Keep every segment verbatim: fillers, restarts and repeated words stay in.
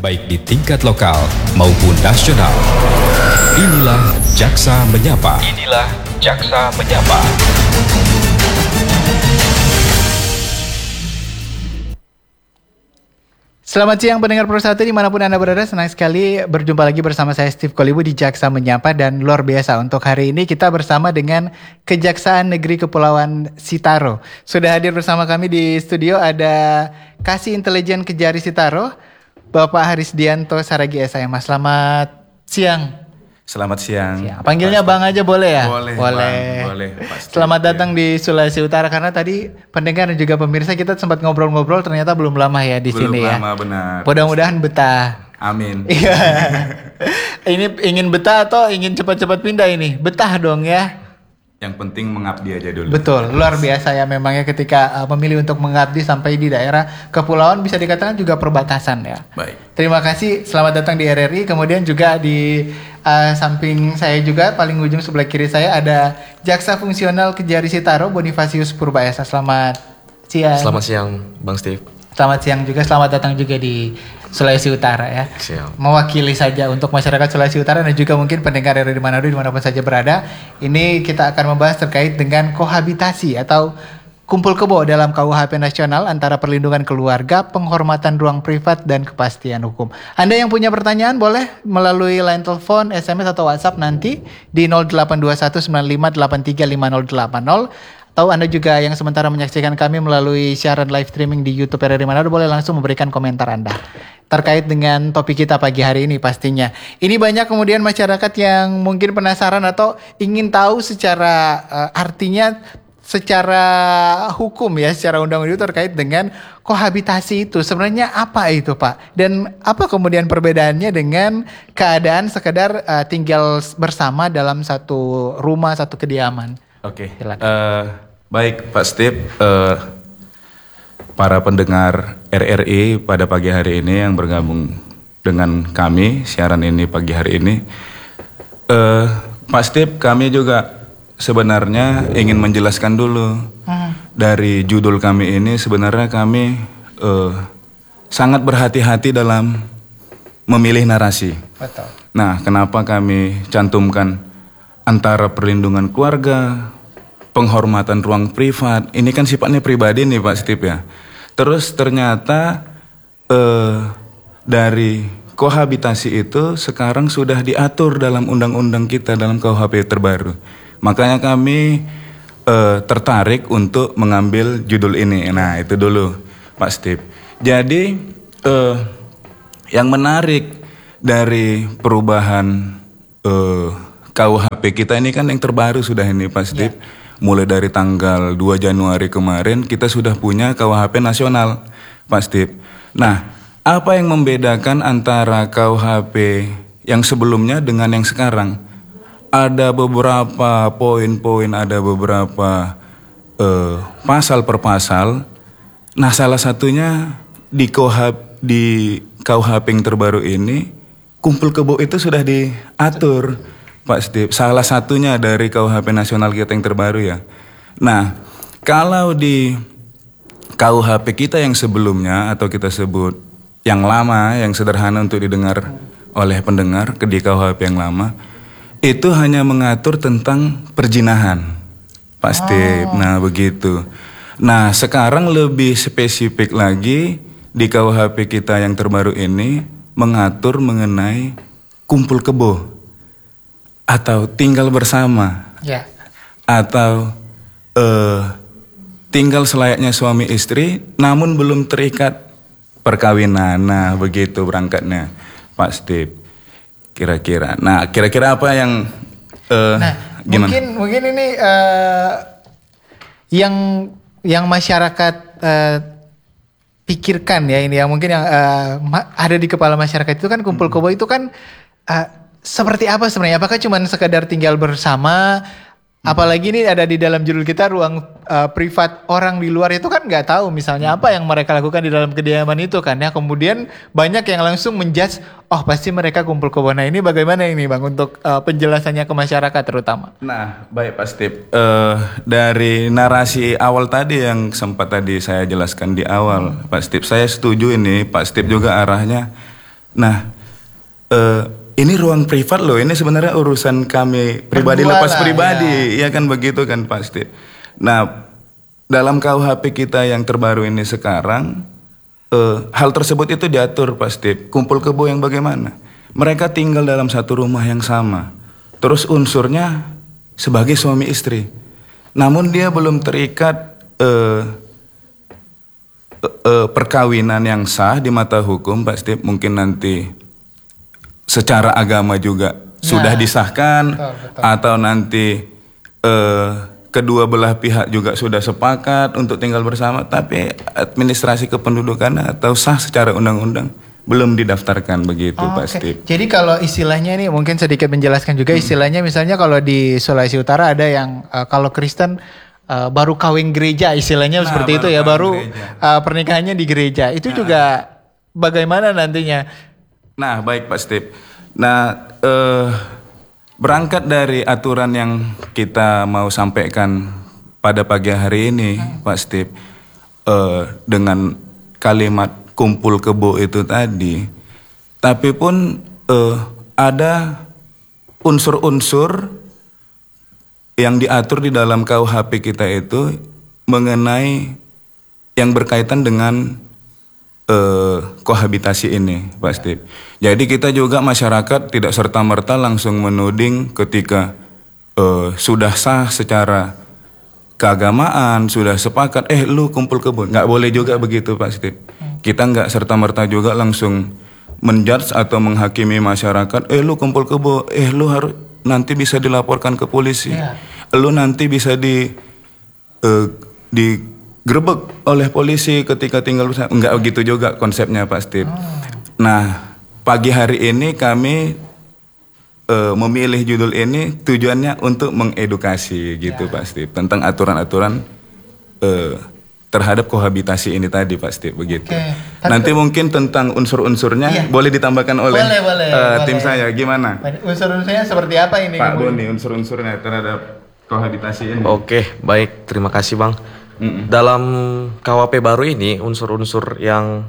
baik di tingkat lokal maupun nasional. Inilah Jaksa Menyapa. Inilah Jaksa Menyapa. Selamat siang pendengar Pro satu dimanapun Anda berada, senang sekali berjumpa lagi bersama saya Steve Kolibu di Jaksa Menyapa. Dan luar biasa untuk hari ini kita bersama dengan Kejaksaan Negeri Kepulauan Sitaro. Sudah hadir bersama kami di studio ada Kasih Intelijen Kejari Sitaro, Bapak Harisdianto Saragi S M A. Selamat siang. Selamat siang. siang. Panggilnya pasti. Bang aja boleh ya? Boleh. Boleh. Bang, boleh pasti. Selamat datang ya. Di Sulawesi Utara, karena tadi pendengar dan juga pemirsa kita sempat ngobrol-ngobrol, ternyata belum lama ya di belum sini ya. Belum lama, benar. Mudah-mudahan betah. Amin. Iya. Ini ingin betah atau ingin cepat-cepat pindah ini? Betah dong ya. Yang penting mengabdi aja dulu. Betul, luar biasa ya memangnya ketika uh, memilih untuk mengabdi sampai di daerah kepulauan, bisa dikatakan juga perbatasan ya. Baik. Terima kasih, selamat datang di R R I. Kemudian juga di uh, samping saya juga, paling ujung sebelah kiri saya ada Jaksa Fungsional Kejari Sitaro, Bonifasius Purbaesa. Selamat siang. Selamat siang, Bang Steve. Selamat siang juga, selamat datang juga di Sulawesi Utara ya. Siap. Mewakili saja untuk masyarakat Sulawesi Utara dan juga mungkin pendengar dari Manado dimanapun saja berada. Ini kita akan membahas terkait dengan kohabitasi atau kumpul kebo dalam K U H P Nasional antara perlindungan keluarga, penghormatan ruang privat, dan kepastian hukum. Anda yang punya pertanyaan boleh melalui line telepon, S M S, atau WhatsApp nanti di nol delapan dua satu sembilan lima delapan tiga lima nol delapan nol. Atau Anda juga yang sementara menyaksikan kami melalui siaran live streaming di YouTube R R I Manado, boleh langsung memberikan komentar Anda terkait dengan topik kita pagi hari ini pastinya. Ini banyak kemudian masyarakat yang mungkin penasaran atau ingin tahu secara uh, artinya secara hukum ya, secara undang-undang terkait dengan kohabitasi itu. Sebenarnya apa itu Pak? Dan apa kemudian perbedaannya dengan keadaan sekedar uh, tinggal bersama dalam satu rumah, satu kediaman? Oke, okay. uh, baik Pak Steve, uh, para pendengar R R I pada pagi hari ini yang bergabung dengan kami siaran ini pagi hari ini, uh, Pak Steve, kami juga sebenarnya ingin menjelaskan dulu hmm. dari judul kami ini. Sebenarnya kami uh, sangat berhati-hati dalam memilih narasi. Betul. Nah, kenapa kami cantumkan antara perlindungan keluarga, penghormatan ruang privat, ini kan sifatnya pribadi nih Pak Steve ya. Terus ternyata eh, dari kohabitasi itu sekarang sudah diatur dalam undang-undang kita, dalam K U H P terbaru. Makanya kami eh, tertarik untuk mengambil judul ini. Nah itu dulu Pak Steve. Jadi eh, yang menarik dari perubahan eh, K U H P kita ini kan yang terbaru sudah ini Pak Steve. Yeah. Mulai dari tanggal dua Januari kemarin kita sudah punya K U H P nasional Pak Steve. Nah, apa yang membedakan antara K U H P yang sebelumnya dengan yang sekarang? Ada beberapa poin-poin, ada beberapa uh, pasal per pasal. Nah, salah satunya di K U H P, di K U H P yang terbaru ini, kumpul kebo itu sudah diatur Pak Steve. Salah satunya dari K U H P nasional kita yang terbaru ya. Nah, kalau di K U H P kita yang sebelumnya atau kita sebut yang lama, yang sederhana untuk didengar oleh pendengar, ke di K U H P yang lama, itu hanya mengatur tentang perjinahan Pak Steve. Oh. Nah, begitu. Nah, sekarang lebih spesifik lagi di K U H P kita yang terbaru ini mengatur mengenai kumpul kebo atau tinggal bersama, ya. Atau uh, tinggal selayaknya suami istri, namun belum terikat perkawinan. Nah, begitu berangkatnya, Pak Steve. Kira-kira. Nah, kira-kira apa yang uh, nah, gimana? Mungkin mungkin ini uh, yang yang masyarakat uh, pikirkan ya ini ya, mungkin yang uh, ada di kepala masyarakat itu kan kumpul kebo itu kan. Uh, Seperti apa sebenarnya? Apakah cuma sekedar tinggal bersama? Apalagi ini ada di dalam judul kita ruang uh, privat orang di luar, itu kan nggak tahu misalnya apa yang mereka lakukan di dalam kediaman itu kan ya. Kemudian banyak yang langsung menjudge, oh pasti mereka kumpul kebo. Nah ini bagaimana ini Bang untuk uh, penjelasannya ke masyarakat terutama? Nah baik Pak Steve, uh, dari narasi awal tadi yang sempat tadi saya jelaskan di awal hmm. Pak Steve, saya setuju ini Pak Steve juga arahnya Nah, eh, ini ruang privat loh, ini sebenarnya urusan kami pribadi Berdua lepas lah, pribadi, ya. Ya kan begitu kan Pak Steve. Nah, dalam K U H P kita yang terbaru ini sekarang, eh, hal tersebut itu diatur Pak Steve. Kumpul kebo yang bagaimana? Mereka tinggal dalam satu rumah yang sama, terus unsurnya sebagai suami istri. Namun dia belum terikat eh, Uh, perkawinan yang sah di mata hukum Pak Steve, mungkin nanti secara agama juga nah, sudah disahkan, betul, betul. Atau nanti uh, kedua belah pihak juga sudah sepakat untuk tinggal bersama, tapi administrasi kependudukan atau sah secara undang-undang belum didaftarkan begitu oh, Pak okay. Steve. Jadi kalau istilahnya ini mungkin sedikit menjelaskan juga hmm. istilahnya, misalnya kalau di Sulawesi Utara ada yang uh, kalau Kristen Uh, baru kawin gereja istilahnya nah, seperti itu ya, baru uh, pernikahannya di gereja. Itu nah. juga bagaimana nantinya? Nah, baik Pak Steve. Nah, uh, berangkat dari aturan yang kita mau sampaikan pada pagi hari ini, hmm. Pak Steve, uh, dengan kalimat kumpul kebo itu tadi, tapi pun uh, ada unsur-unsur yang diatur di dalam K U H P kita itu mengenai yang berkaitan dengan uh, kohabitasi ini, Pak Steve. Jadi kita juga masyarakat tidak serta-merta langsung menuding ketika uh, sudah sah secara keagamaan, sudah sepakat, eh lu kumpul kebo. Nggak boleh juga begitu Pak Steve. Kita nggak serta-merta juga langsung menjudge atau menghakimi masyarakat, eh lu kumpul kebo, eh lu harus nanti bisa dilaporkan ke polisi, yeah. Lu nanti bisa di uh, digerebek oleh polisi ketika tinggal bersama. Enggak begitu juga konsepnya Pak Steve. Oh. Nah, pagi hari ini kami uh, memilih judul ini tujuannya untuk mengedukasi gitu yeah. Pak Steve, tentang aturan-aturan uh, terhadap kohabitasi ini tadi Pak Steve begitu. Okay. Nanti Tapi, mungkin tentang unsur-unsurnya iya. boleh ditambahkan oleh boleh, boleh, uh, tim boleh. Saya gimana? Unsur-unsurnya seperti apa ini? Pak Boni, unsur-unsurnya terhadap kohabitasi ini. Oke, baik, terima kasih Bang. Mm-mm. Dalam K W P baru ini unsur-unsur yang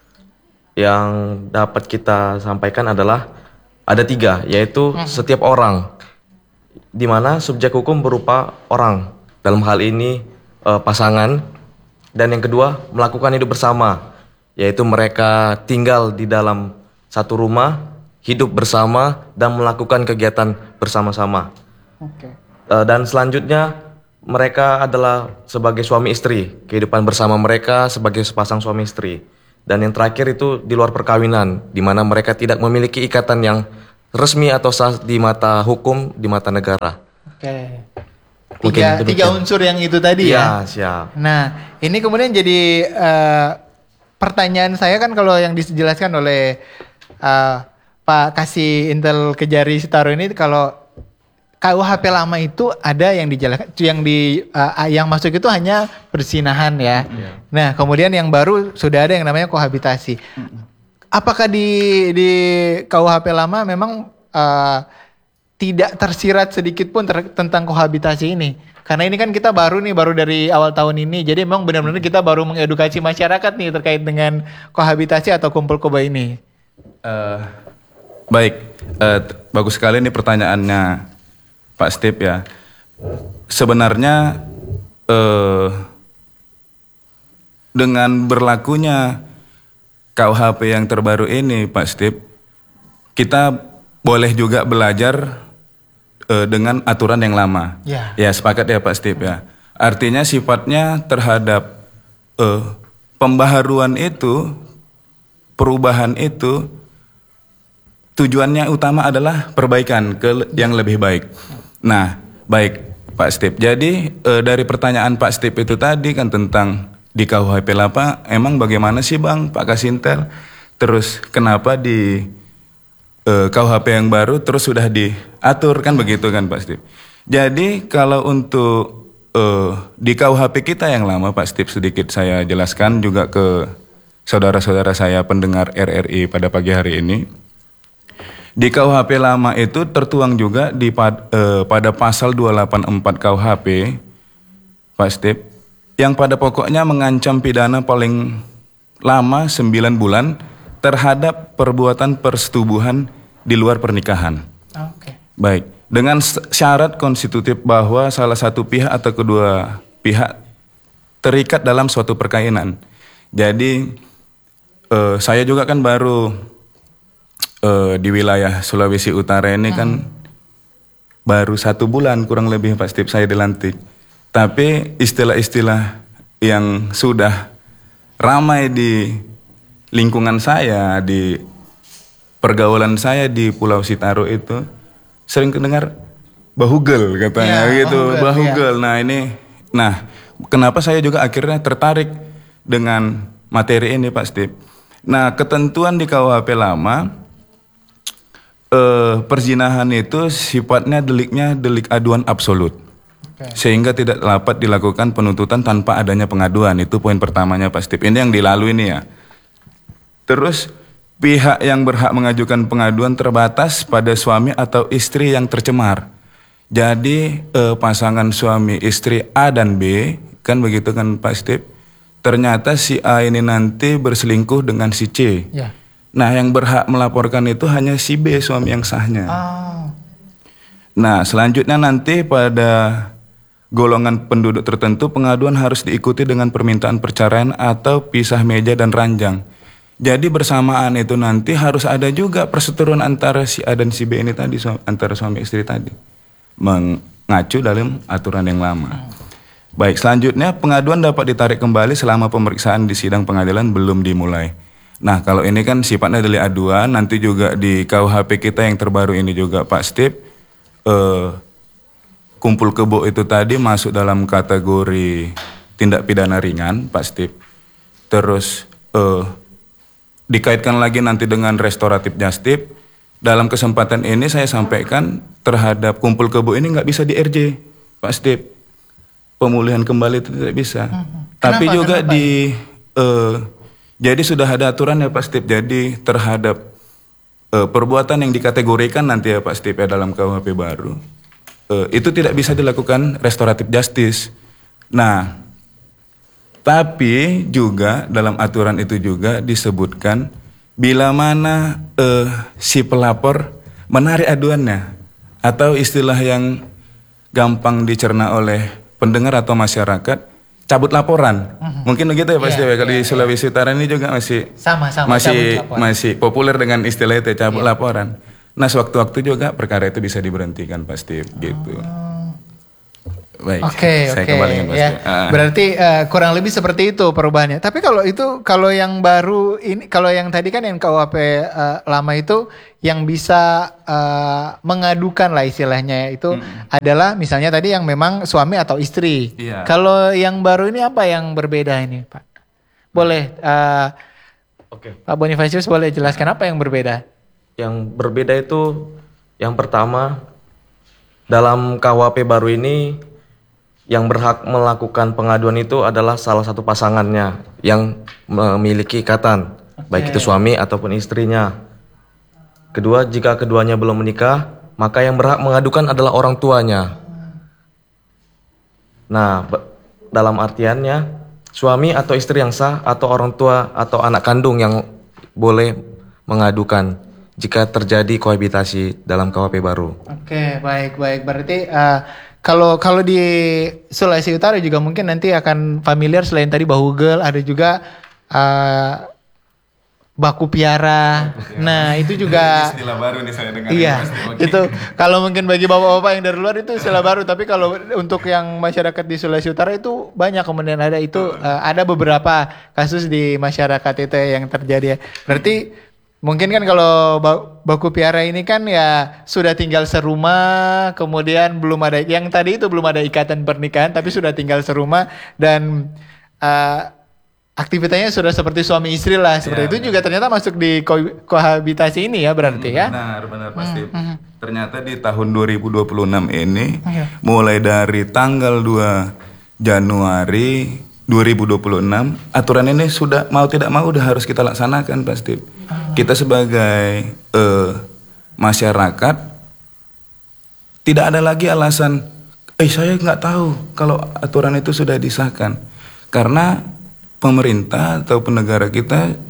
yang dapat kita sampaikan adalah ada tiga, yaitu hmm. setiap orang, di mana subjek hukum berupa orang. Dalam hal ini uh, pasangan. Dan yang kedua, melakukan hidup bersama, yaitu mereka tinggal di dalam satu rumah, hidup bersama, dan melakukan kegiatan bersama-sama. Okay. Dan selanjutnya, mereka adalah sebagai suami istri, kehidupan bersama mereka sebagai sepasang suami istri. Dan yang terakhir itu di luar perkawinan, di mana mereka tidak memiliki ikatan yang resmi atau sah di mata hukum, di mata negara. Oke. Okay. Tiga, tiga unsur yang itu tadi ya, ya. Siap. Nah, ini kemudian jadi uh, pertanyaan saya kan kalau yang dijelaskan oleh uh, Pak Kasih Intel Kejari Sitaro ini, kalau K U H P lama itu ada yang dijelaskan, yang di uh, yang masuk itu hanya persinahan ya. Yeah. Nah, kemudian yang baru sudah ada yang namanya kohabitasi. Mm-hmm. Apakah di di K U H P lama memang uh, tidak tersirat sedikit pun ter- tentang kohabitasi ini? Karena ini kan kita baru nih, baru dari awal tahun ini. Jadi memang benar-benar kita baru mengedukasi masyarakat nih terkait dengan kohabitasi atau kumpul kebo ini. Uh, baik, uh, t- bagus sekali nih pertanyaannya Pak Steve ya. Sebenarnya uh, dengan berlakunya K U H P yang terbaru ini Pak Steve, kita boleh juga belajar uh, dengan aturan yang lama. Ya. Ya, sepakat ya Pak Steve ya. Artinya sifatnya terhadap uh, pembaharuan itu, perubahan itu, tujuannya utama adalah perbaikan ke yang lebih baik. Nah, baik Pak Steve. Jadi uh, dari pertanyaan Pak Steve itu tadi kan tentang di K U H P lama, emang bagaimana sih Bang Pak Kasintel? Terus kenapa di Uh, K U H P yang baru terus sudah diatur kan begitu kan Pak Steve. Jadi kalau untuk uh, di K U H P kita yang lama Pak Steve, sedikit saya jelaskan juga ke saudara-saudara saya pendengar R R I pada pagi hari ini. Di K U H P lama itu tertuang juga di pad, uh, pada pasal dua delapan empat K U H P Pak Steve, yang pada pokoknya mengancam pidana paling lama sembilan bulan terhadap perbuatan persetubuhan di luar pernikahan. Oke. Baik, dengan syarat konstitutif bahwa salah satu pihak atau kedua pihak terikat dalam suatu perkainan. Jadi eh, saya juga kan baru eh, di wilayah Sulawesi Utara ini hmm. kan baru satu bulan kurang lebih Pak Steve saya dilantik. Tapi istilah-istilah yang sudah ramai di lingkungan saya, di pergaulan saya di Pulau Sitaro itu sering mendengar bahugel katanya ya, gitu, bahugel. bahugel. Ya. Nah ini, nah kenapa saya juga akhirnya tertarik dengan materi ini Pak Steve. Nah ketentuan di K U H P lama, eh, perzinahan itu sifatnya deliknya delik aduan absolut. Okay. Sehingga tidak dapat dilakukan penuntutan tanpa adanya pengaduan. Itu poin pertamanya Pak Steve. Ini yang dilalui ini ya. Terus pihak yang berhak mengajukan pengaduan terbatas pada suami atau istri yang tercemar. Jadi eh, pasangan suami istri A dan B, kan begitu kan Pak Steve. Ternyata si A ini nanti berselingkuh dengan si C. Ya. Nah yang berhak melaporkan itu hanya si B, suami yang sahnya. Oh. Nah selanjutnya nanti pada golongan penduduk tertentu pengaduan harus diikuti dengan permintaan perceraian atau pisah meja dan ranjang. Jadi bersamaan itu nanti harus ada juga perseteruan antara si A dan si B ini tadi, antara suami istri tadi, mengacu dalam aturan yang lama. Baik, selanjutnya pengaduan dapat ditarik kembali selama pemeriksaan di sidang pengadilan belum dimulai. Nah kalau ini kan sifatnya delik aduan, nanti juga di K U H P kita yang terbaru ini juga Pak Steve, eh, kumpul kebo itu tadi masuk dalam kategori tindak pidana ringan Pak Steve. Terus eh, dikaitkan lagi nanti dengan restoratif justice. Dalam kesempatan ini saya sampaikan terhadap kumpul kebo ini nggak bisa di R J, Pak Steve. Pemulihan kembali itu tidak bisa. Hmm. Tapi kenapa, juga kenapa? di, uh, jadi sudah ada aturan ya Pak Steve. Jadi terhadap uh, perbuatan yang dikategorikan nanti ya Pak Steve ya dalam K U H P baru, uh, itu tidak bisa dilakukan restoratif justice. Nah. Tapi juga dalam aturan itu juga disebutkan bila mana eh, si pelapor menarik aduannya atau istilah yang gampang dicerna oleh pendengar atau masyarakat, cabut laporan. Uh-huh. Mungkin begitu ya Pak yeah, Steve. Kalau yeah, di Sulawesi yeah. Utara ini juga masih sama, sama, masih masih populer dengan istilah itu cabut yeah. laporan. Nah sewaktu-waktu juga perkara itu bisa diberhentikan Pak Steve gitu. Oh. Baik, Oke, okay, oke. Okay. Ya. Uh. Berarti uh, kurang lebih seperti itu perubahannya. Tapi kalau itu, kalau yang baru ini, kalau yang tadi kan yang K U H P uh, lama itu yang bisa uh, mengadukan lah istilahnya itu hmm. adalah misalnya tadi yang memang suami atau istri. Yeah. Kalau yang baru ini apa yang berbeda ini, Pak? Boleh, uh, okay. Pak Bonifacius boleh jelaskan apa yang berbeda? Yang berbeda itu yang pertama dalam K U H P baru ini. Yang berhak melakukan pengaduan itu adalah salah satu pasangannya yang memiliki ikatan, okay. baik itu suami ataupun istrinya. Kedua, jika keduanya belum menikah, maka yang berhak mengadukan adalah orang tuanya. Nah, dalam artiannya, suami atau istri yang sah atau orang tua atau anak kandung yang boleh mengadukan jika terjadi kohabitasi dalam K U H P baru. Oke, baik, baik. Berarti uh, Kalau kalau di Sulawesi Utara juga mungkin nanti akan familiar selain tadi bahugel ada juga uh, baku piara. Nah itu juga istilah baru nih saya dengar. Iya okay. Itu kalau mungkin bagi bapak-bapak yang dari luar itu istilah baru. Tapi kalau untuk yang masyarakat di Sulawesi Utara itu banyak kemudian ada itu uh, ada beberapa kasus di masyarakat itu yang terjadi. Berarti mungkin kan kalau baku piara ini kan ya sudah tinggal serumah, kemudian belum ada yang tadi itu belum ada ikatan pernikahan, tapi sudah tinggal serumah dan uh, aktivitasnya sudah seperti suami istri lah, seperti ya, itu benar. Juga ternyata masuk di ko- kohabitasi ini ya berarti hmm, ya. Benar, benar pasti. Hmm, hmm. Ternyata di tahun dua ribu dua puluh enam ini, hmm. mulai dari tanggal dua Januari dua ribu dua puluh enam aturan ini sudah mau tidak mau udah harus kita laksanakan pasti. Kita sebagai uh, masyarakat tidak ada lagi alasan, eh saya nggak tahu kalau aturan itu sudah disahkan, karena pemerintah atau penegara kita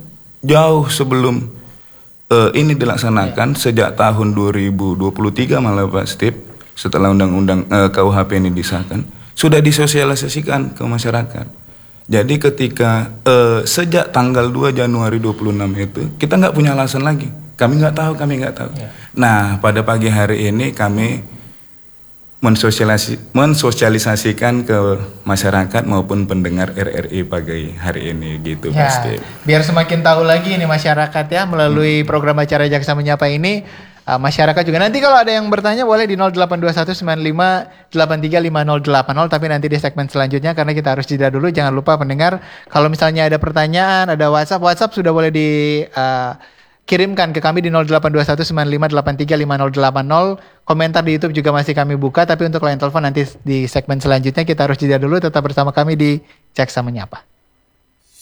jauh sebelum uh, ini dilaksanakan, sejak tahun dua ribu dua puluh tiga malah Pak Steve, setelah undang-undang uh, K U H P ini disahkan, sudah disosialisasikan ke masyarakat. Jadi ketika uh, sejak tanggal dua Januari dua puluh enam itu, kita nggak punya alasan lagi. Kami nggak tahu, kami nggak tahu. Ya. Nah, pada pagi hari ini kami mensosialisasi, mensosialisasikan ke masyarakat maupun pendengar R R I pagi hari ini gitu ya, pasti. Biar semakin tahu lagi nih masyarakat ya melalui hmm. program acara Jaksa Menyapa ini. Uh, masyarakat juga nanti kalau ada yang bertanya boleh di nol delapan dua satu sembilan lima delapan tiga lima nol delapan nol, tapi nanti di segmen selanjutnya karena kita harus jeda dulu. Jangan lupa pendengar, kalau misalnya ada pertanyaan, ada WhatsApp, WhatsApp sudah boleh di uh, kirimkan ke kami di nol delapan dua satu sembilan lima delapan tiga lima nol delapan nol. Komentar di YouTube juga masih kami buka, tapi untuk line telepon nanti di segmen selanjutnya. Kita harus jeda dulu, tetap bersama kami di Jaksa Menyapa.